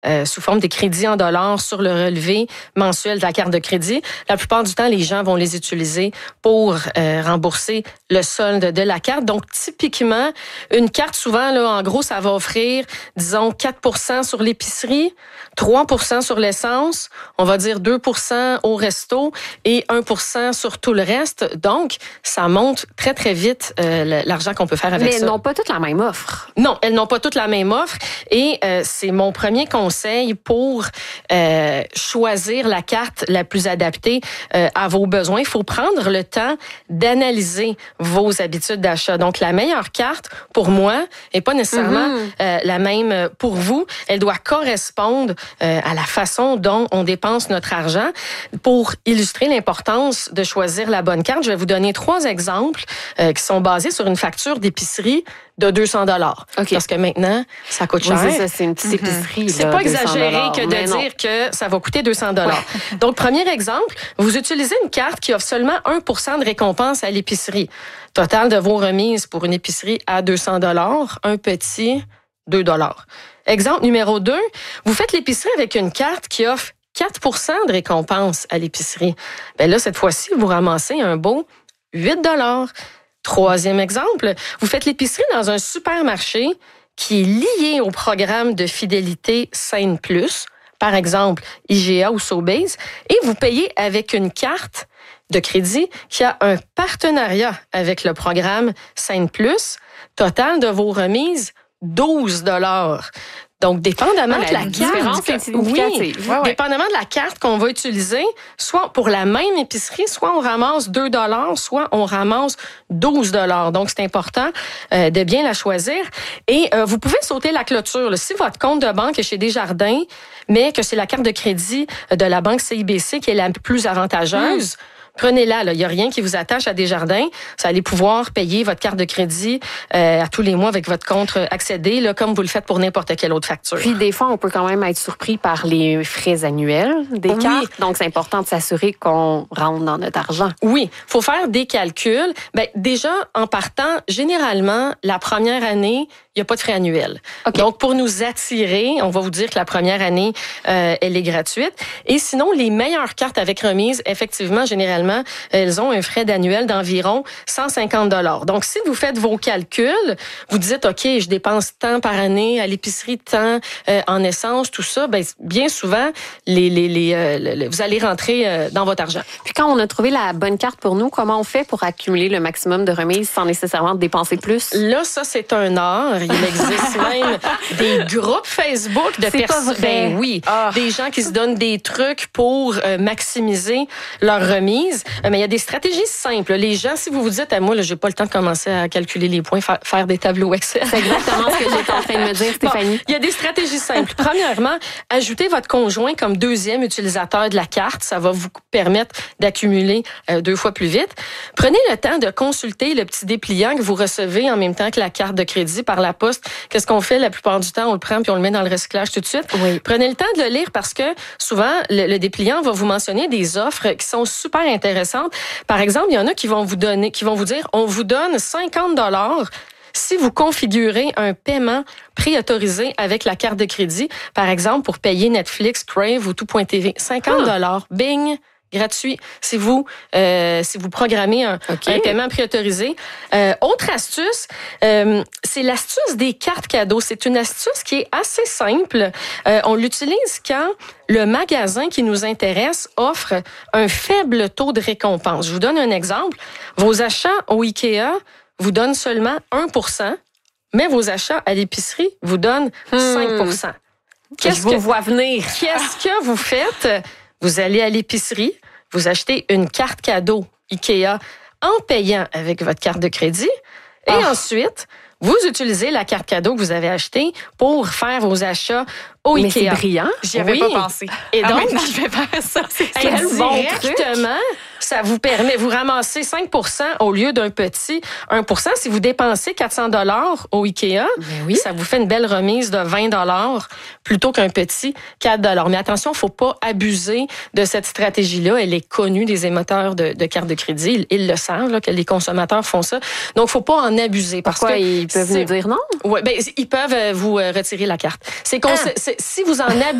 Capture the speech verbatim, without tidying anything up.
euh, sous forme des crédits en dollars sur le relevé mensuel de la carte de crédit. La plupart du temps, les gens vont les utiliser pour euh, rembourser le solde de la carte. Donc, typiquement, une carte, souvent, là, en gros, ça va offrir, disons, quatre pour cent sur l'épicerie, trois pour cent sur l'essence, on va dire deux pour cent au resto et un pour cent sur tout le reste. Donc, ça monte très, très vite euh, l'argent qu'on peut faire avec Mais ça. Mais elles n'ont pas toutes la même offre. Non, elles n'ont pas toutes la même offre. Et euh, c'est mon premier conseil pour euh, choisir la carte la plus adaptée euh, à vos besoins. Il faut prendre le temps d'analyser vos habitudes d'achat. Donc, la meilleure carte, pour moi, n'est pas nécessairement mm-hmm. euh, la même pour vous. Elle doit correspondre euh, à la façon dont on dépense notre argent. Pour illustrer l'importance de choisir la bonne carte, je vais vous donner trois exemples euh, qui sont basés sur une facture d'épicerie de deux cents dollars. Okay. Parce que maintenant, ça coûte cher. Oui, c'est ça, c'est une petite épicerie. Mm-hmm. C'est pas exagéré que de dire non. que ça va coûter deux cents dollars. Ouais. Donc, premier exemple, vous utilisez une carte qui offre seulement un pour cent de récompense à l'épicerie. Total de vos remises pour une épicerie à deux cents dollars, un petit, deux dollars. Exemple numéro deux, vous faites l'épicerie avec une carte qui offre quatre pour cent de récompense à l'épicerie. Bien là, cette fois-ci, vous ramassez un beau huit dollars. Troisième exemple, vous faites l'épicerie dans un supermarché qui est lié au programme de fidélité Scène Plus, par exemple I G A ou Sobeys, et vous payez avec une carte de crédit qui a un partenariat avec le programme Scène Plus. Total de vos remises, douze dollars. Donc, dépendamment ah, de la, la carte, oui, ouais, ouais. dépendamment de la carte qu'on va utiliser, soit pour la même épicerie, soit on ramasse deux dollars, soit on ramasse douze dollars. Donc, c'est important euh, de bien la choisir. Et euh, vous pouvez sauter la clôture. Là. Si votre compte de banque est chez Desjardins, mais que c'est la carte de crédit de la banque C I B C qui est la plus avantageuse, mmh. prenez-la, là. Il n'y a rien qui vous attache à Desjardins. Vous allez pouvoir payer votre carte de crédit euh, à tous les mois avec votre compte accédé, là, comme vous le faites pour n'importe quelle autre facture. Puis, des fois, on peut quand même être surpris par les frais annuels des oui. cartes. Donc, c'est important de s'assurer qu'on rentre dans notre argent. Oui, il faut faire des calculs. Ben, déjà, en partant, généralement, la première année, il n'y a pas de frais annuels. Okay. Donc, pour nous attirer, on va vous dire que la première année, euh, elle est gratuite. Et sinon, les meilleures cartes avec remise, effectivement, généralement, elles ont un frais d'annuel d'environ cent cinquante dollars. Donc, si vous faites vos calculs, vous dites, OK, je dépense tant par année à l'épicerie, tant euh, en essence, tout ça, ben, bien souvent, les, les, les, euh, les, vous allez rentrer euh, dans votre argent. Puis quand on a trouvé la bonne carte pour nous, comment on fait pour accumuler le maximum de remises sans nécessairement dépenser plus? Là, ça, c'est un art. Il existe même des groupes Facebook de personnes. Ben oui, oh. des gens qui se donnent des trucs pour euh, maximiser leur remise. Euh, mais il y a des stratégies simples. Les gens, si vous vous dites, à moi, là, j'ai pas le temps de commencer à calculer les points, fa- faire des tableaux Excel. C'est exactement ce que j'étais en train de me dire, Stéphanie. Bon, il y a des stratégies simples. Premièrement, ajoutez votre conjoint comme deuxième utilisateur de la carte. Ça va vous permettre d'accumuler euh, deux fois plus vite. Prenez le temps de consulter le petit dépliant que vous recevez en même temps que la carte de crédit par la poste. Qu'est-ce qu'on fait la plupart du temps? On le prend puis on le met dans le recyclage tout de suite. Oui. Prenez le temps de le lire parce que souvent, le, le dépliant va vous mentionner des offres qui sont super intéressantes. Par exemple, il y en a qui vont vous donner, qui vont vous dire, on vous donne cinquante dollars si vous configurez un paiement préautorisé avec la carte de crédit. Par exemple, pour payer Netflix, Crave ou tout.tv. cinquante dollars. Ah. Bing! Gratuit si vous euh, si vous programmez un, okay. un paiement préautorisé. Euh, autre astuce, euh, c'est l'astuce des cartes cadeaux. C'est une astuce qui est assez simple. Euh, on l'utilise quand le magasin qui nous intéresse offre un faible taux de récompense. Je vous donne un exemple. Vos achats au Ikea vous donnent seulement un pour cent, mais vos achats à l'épicerie vous donnent hmm. cinq pour cent. Qu'est-ce Je vous que, vois venir. Qu'est-ce que vous faites? Vous allez à l'épicerie, vous achetez une carte cadeau Ikea en payant avec votre carte de crédit et oh. ensuite, vous utilisez la carte cadeau que vous avez achetée pour faire vos achats au Mais Ikea. C'est brillant. J'y avais oui. pas pensé. Et donc, ah, je vais faire ça. C'est directement, ça vous permet, vous ramassez cinq pour cent au lieu d'un petit un pour cent. Si vous dépensez quatre cents dollars au Ikea, oui. ça vous fait une belle remise de vingt dollars plutôt qu'un petit quatre dollars. Mais attention, il ne faut pas abuser de cette stratégie-là. Elle est connue des émetteurs de, de cartes de crédit. Ils, ils le savent, là, que les consommateurs font ça. Donc, il ne faut pas en abuser. Parce Pourquoi que ils peuvent nous dire non? Oui, ben, ils peuvent vous retirer la carte. C'est, cons- ah. c'est si vous en